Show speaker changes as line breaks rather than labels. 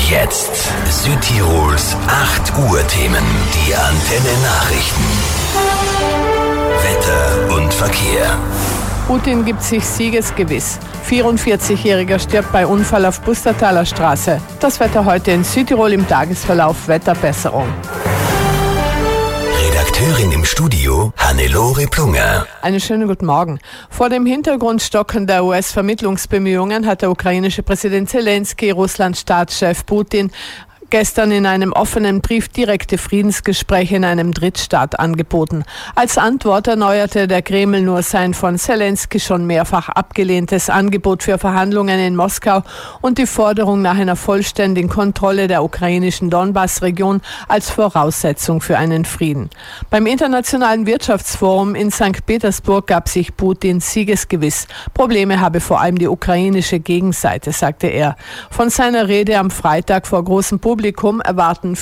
Jetzt Südtirols 8 Uhr Themen. Die Antenne Nachrichten. Wetter und Verkehr.
Putin gibt sich siegesgewiss. 44-Jähriger stirbt bei Unfall auf Pustertaler Straße. Das Wetter heute in Südtirol im Tagesverlauf Wetterbesserung.
Redakteurin im Studio Hannelore Plunger.
Einen schönen guten Morgen. Vor dem Hintergrund stockender US-Vermittlungsbemühungen hat der ukrainische Präsident Zelensky Russlands Staatschef Putin gestern in einem offenen Brief direkte Friedensgespräche in einem Drittstaat angeboten. Als Antwort erneuerte der Kreml nur sein von Zelensky schon mehrfach abgelehntes Angebot für Verhandlungen in Moskau und die Forderung nach einer vollständigen Kontrolle der ukrainischen Donbass-Region als Voraussetzung für einen Frieden. Beim Internationalen Wirtschaftsforum in St. Petersburg gab sich Putin siegesgewiss. Probleme habe vor allem die ukrainische Gegenseite, sagte er. Von seiner Rede am Freitag vor großem Publikum erwarten